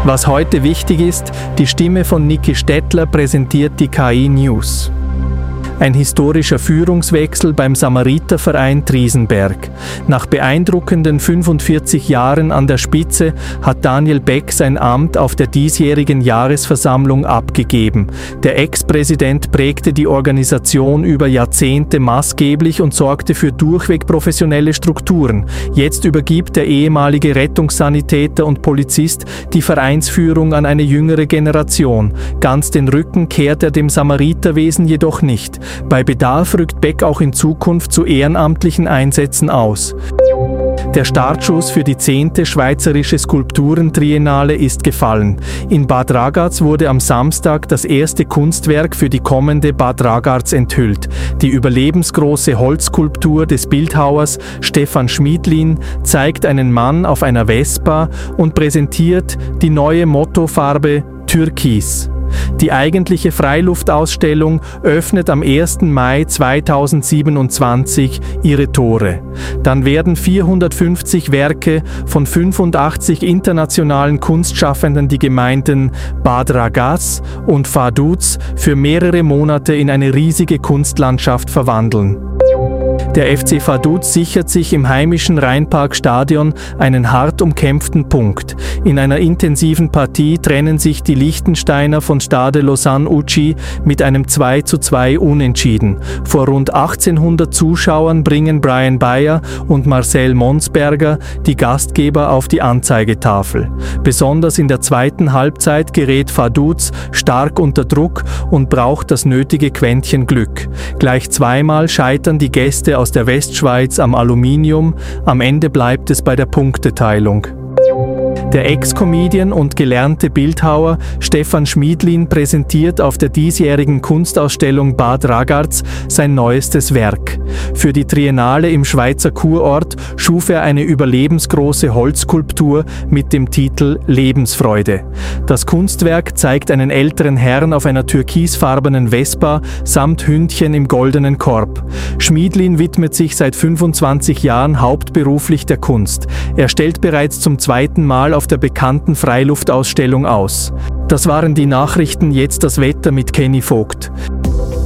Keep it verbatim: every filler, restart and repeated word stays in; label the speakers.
Speaker 1: Was heute wichtig ist, die Stimme von Niki Stettler präsentiert die K I-News. Ein historischer Führungswechsel beim Samariterverein Triesenberg. Nach beeindruckenden fünfundvierzig Jahren an der Spitze hat Daniel Beck sein Amt auf der diesjährigen Jahresversammlung abgegeben. Der Ex-Präsident prägte die Organisation über Jahrzehnte maßgeblich und sorgte für durchweg professionelle Strukturen. Jetzt übergibt der ehemalige Rettungssanitäter und Polizist die Vereinsführung an eine jüngere Generation. Ganz den Rücken kehrt er dem Samariterwesen jedoch nicht. Bei Bedarf rückt Beck auch in Zukunft zu ehrenamtlichen Einsätzen aus. Der Startschuss für die zehnte Schweizerische Skulpturentriennale ist gefallen. In Bad Ragaz wurde am Samstag das erste Kunstwerk für die kommende Bad Ragaz enthüllt. Die überlebensgroße Holzskulptur des Bildhauers Stefan Schmiedlin zeigt einen Mann auf einer Vespa und präsentiert die neue Mottofarbe Türkis. Die eigentliche Freiluftausstellung öffnet am ersten Mai zweitausendsiebenundzwanzig ihre Tore. Dann werden vierhundertfünfzig Werke von fünfundachtzig internationalen Kunstschaffenden die Gemeinden Bad Ragaz und Vaduz für mehrere Monate in eine riesige Kunstlandschaft verwandeln. Der F C Vaduz sichert sich im heimischen Rheinparkstadion einen hart umkämpften Punkt. In einer intensiven Partie trennen sich die Liechtensteiner von Stade Lausanne-Uci mit einem zwei zu zwei Unentschieden. Vor rund achtzehnhundert Zuschauern bringen Brian Bayer und Marcel Monsberger die Gastgeber auf die Anzeigetafel. Besonders in der zweiten Halbzeit gerät Vaduz stark unter Druck und braucht das nötige Quäntchen Glück. Gleich zweimal scheitern die Gäste aus der Westschweiz am Aluminium, am Ende bleibt es bei der Punkteteilung. Der Ex-Comedian und gelernte Bildhauer Stefan Schmiedlin präsentiert auf der diesjährigen Kunstausstellung Bad Ragaz sein neuestes Werk. Für die Triennale im Schweizer Kurort schuf er eine überlebensgroße Holzskulptur mit dem Titel Lebensfreude. Das Kunstwerk zeigt einen älteren Herrn auf einer türkisfarbenen Vespa samt Hündchen im goldenen Korb. Schmiedlin widmet sich seit fünfundzwanzig Jahren hauptberuflich der Kunst. Er stellt bereits zum zweiten Mal auf der bekannten Freiluftausstellung aus. Das waren die Nachrichten, jetzt das Wetter mit Kenny Vogt.